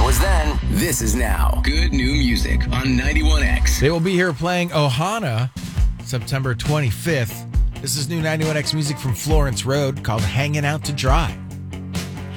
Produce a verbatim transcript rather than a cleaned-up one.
was then, this is now. Good new music on ninety-one X. They will be here playing Ohana September twenty-fifth. This is new ninety-one X music from Florence Road called Hanging Out to Dry.